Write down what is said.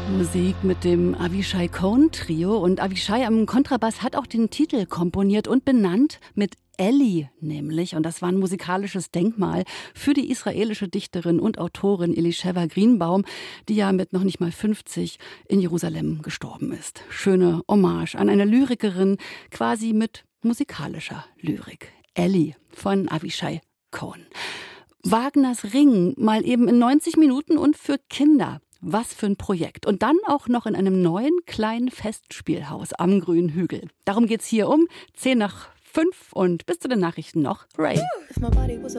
Musik mit dem Avishai Cohen Trio. Und Avishai am Kontrabass hat auch den Titel komponiert und benannt mit Ellie nämlich. Und das war ein musikalisches Denkmal für die israelische Dichterin und Autorin Elisheva Greenbaum, die ja mit noch nicht mal 50 in Jerusalem gestorben ist. Schöne Hommage an eine Lyrikerin, quasi mit musikalischer Lyrik. Ellie von Avishai Cohen. Wagners Ring, mal eben in 90 Minuten und für Kinder. Was für ein Projekt. Und dann auch noch in einem neuen kleinen Festspielhaus am Grünen Hügel. Darum geht's hier um 10 nach 5 und bis zu den Nachrichten noch Ray.